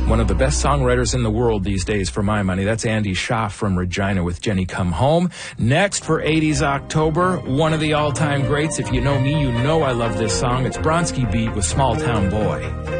One of the best songwriters in the world these days, for my money. That's Andy Schaaf from Regina with Jenny Come Home. Next, for 80s October, one of the all-time greats. If you know me, you know I love this song. It's Bronski Beat with Small Town Boy.